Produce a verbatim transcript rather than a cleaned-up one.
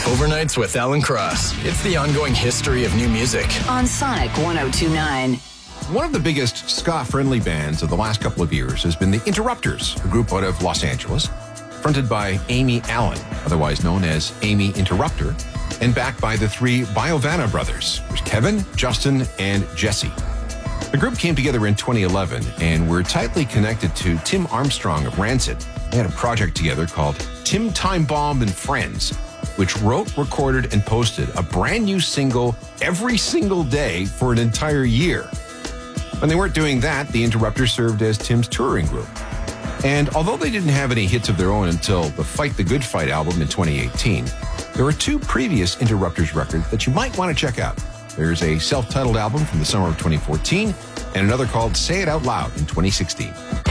Overnights with Alan Cross. It's the ongoing history of new music. On Sonic one oh two point nine. One of the biggest ska-friendly bands of the last couple of years has been the Interrupters, a group out of Los Angeles, fronted by Amy Allen, otherwise known as Amy Interrupter, and backed by the three Biovanna brothers. There's Kevin, Justin, and Jesse. The group came together in twenty eleven and were tightly connected to Tim Armstrong of Rancid. They had a project together called Tim Time Bomb and Friends, which wrote, recorded, and posted a brand new single every single day for an entire year. When they weren't doing that, the Interrupters served as Tim's touring group. And although they didn't have any hits of their own until the Fight the Good Fight album in twenty eighteen, there are two previous Interrupters records that you might want to check out. There's a self-titled album from the summer of twenty fourteen and another called Say It Out Loud in twenty sixteen.